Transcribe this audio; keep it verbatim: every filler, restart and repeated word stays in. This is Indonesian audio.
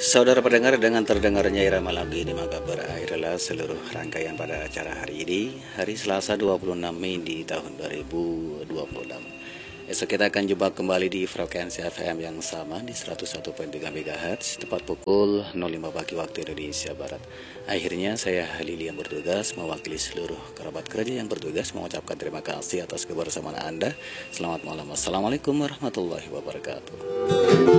Saudara pendengar, dengan terdengarnya irama lagu ini maka berakhirlah seluruh rangkaian pada acara hari ini, hari Selasa dua puluh enam Mei di tahun dua ribu dua puluh enam. Esok kita akan jumpa kembali di frekuensi F M yang sama di seratus satu koma tiga megahertz tepat pukul nol lima pagi waktu Indonesia Barat. Akhirnya saya Halili yang bertugas mewakili seluruh kerabat kerja yang bertugas mengucapkan terima kasih atas kebersamaan Anda. Selamat malam. Assalamualaikum warahmatullahi wabarakatuh.